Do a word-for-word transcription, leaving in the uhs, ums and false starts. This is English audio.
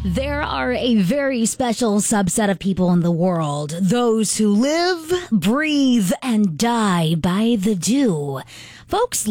There are a very special subset of people in the world, those who live, breathe, and die by the dew. Folks